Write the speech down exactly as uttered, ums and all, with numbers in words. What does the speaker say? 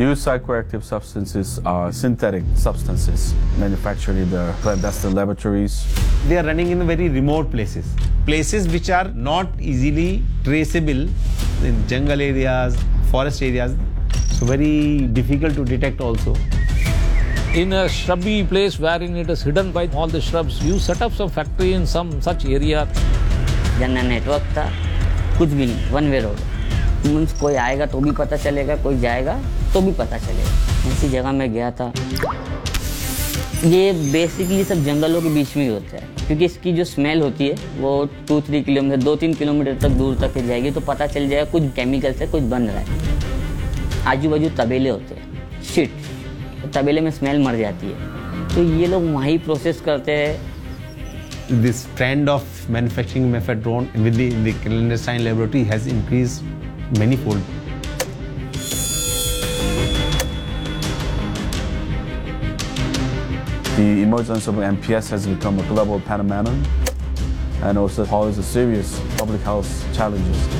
Used psychoactive substances are synthetic substances manufactured in the clandestine laboratories. They are running in very remote places, places which are not easily traceable in jungle areas, forest areas, so very difficult to detect also. In a shrubby place wherein it is hidden by all the shrubs, you set up some factory in some such area. General network था, कुछ भी नहीं, one way road. Means कोई आएगा तो भी पता चलेगा, कोई जाएगा तो भी पता चलेगा। ऐसी जगह में गया था। ये बेसिकली सब जंगलों के बीच में ही होता है, क्योंकि इसकी जो स्मेल होती है वो टू थ्री किलोमीटर दो तीन किलोमीटर तक दूर तक जाएगी, तो पता चल जाएगा कुछ केमिकल से कुछ बन रहा है। आजू बाजू तबेले होते हैं, शिट, तो तबेले में स्मेल मर जाती है, तो ये लोग वहीं प्रोसेस करते हैं। This trend of manufacturing mephedrone with the, the clandestine laboratory has increased manyfold. The emergence of M P S has become a global phenomenon and also poses serious public health challenges.